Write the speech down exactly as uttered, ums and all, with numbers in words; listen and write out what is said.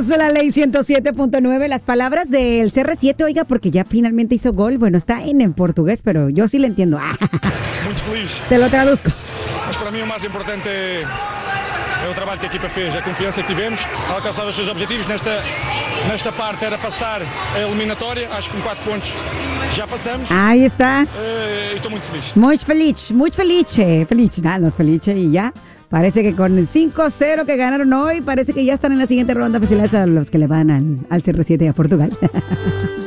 Somos la ley ciento siete punto nueve. Las palabras del C R siete, oiga, porque ya finalmente hizo gol. Bueno, está en, en portugués, pero yo sí le entiendo. Muito feliz. Te lo traduzco. Mas para mim o mais importante é, é o trabalho que a equipa fez, a confiança que tivemos, a alcançar os seus objetivos. Nesta, nesta parte era passar a eliminatória, acho que com quatro pontos já passamos. Ahí está. E estou muito feliz. Muy feliz, muy feliz. eh, Feliz, nada, feliz y ya. Parece que con el cinco cero que ganaron hoy, parece que ya están en la siguiente ronda. Felicidades a los que le van al, al C R siete y a Portugal.